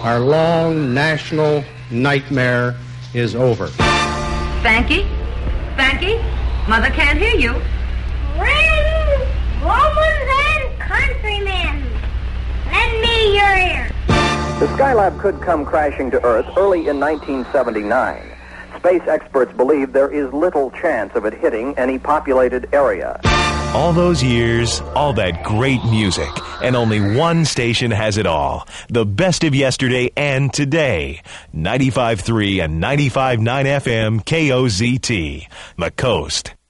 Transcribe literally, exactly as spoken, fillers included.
Our long national nightmare is over. Spanky? Spanky? Mother can't hear you. Friends, Romans and countrymen, lend me your ear. The Skylab could come crashing to Earth early in nineteen seventy-nine. Space experts believe there is little chance of it hitting any populated area. All those years, all that great music, and only one station has it all. The best of yesterday and today. ninety-five point three and ninety-five point nine F M K O Z T. The Coast.